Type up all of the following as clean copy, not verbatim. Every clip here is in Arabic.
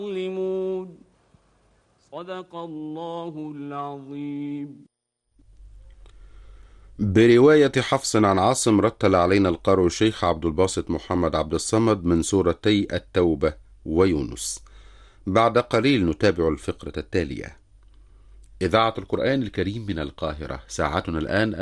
يظلمون. صدق الله العظيم. برواية حفص عن عاصم رتل علينا القارئ الشيخ عبد الباسط محمد عبد الصمد من سورتي التوبة ويونس. بعد قليل نتابع الفقرة التالية. إذاعة القرآن الكريم من القاهرة، ساعتنا الآن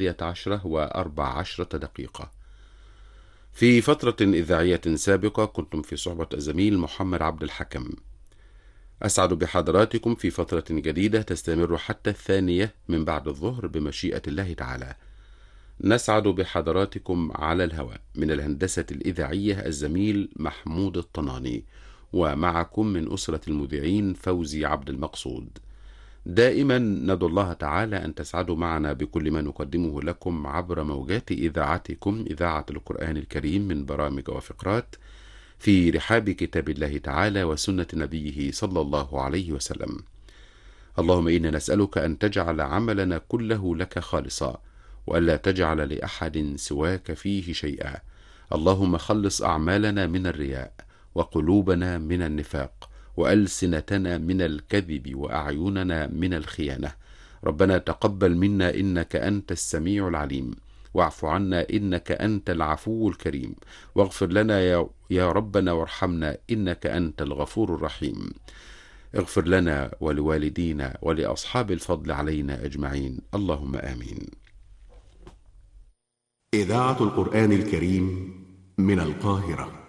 11:14. في فترة إذاعية سابقة كنتم في صحبة الزميل محمد عبد الحكم. أسعد بحضراتكم في فترة جديدة تستمر حتى 2 من بعد الظهر بمشيئة الله تعالى. نسعد بحضراتكم على الهواء من الهندسة الإذاعية الزميل محمود الطناني، ومعكم من أسرة المذيعين فوزي عبد المقصود. دائما ندعو الله تعالى أن تسعدوا معنا بكل ما نقدمه لكم عبر موجات إذاعتكم إذاعة القرآن الكريم من برامج وفقرات في رحاب كتاب الله تعالى وسنة نبيه صلى الله عليه وسلم. اللهم إنا نسألك أن تجعل عملنا كله لك خالصا، وألا تجعل لأحد سواك فيه شيئا. اللهم خلص أعمالنا من الرياء، وقلوبنا من النفاق، وألسنتنا من الكذب، وأعيننا من الخيانة. ربنا تقبل منا إنك أنت السميع العليم، واعف عنا إنك أنت العفو الكريم، واغفر لنا يا ربنا وارحمنا إنك أنت الغفور الرحيم. اغفر لنا ولوالدينا ولأصحاب الفضل علينا أجمعين، اللهم آمين. إذاعة القرآن الكريم من القاهرة.